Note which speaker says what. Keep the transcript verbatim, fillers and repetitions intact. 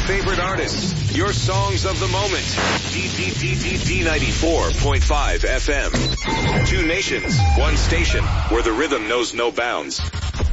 Speaker 1: favorite artists, your songs of the moment. D D D D D ninety-four point five F M. Two nations, one station, where the rhythm knows no bounds.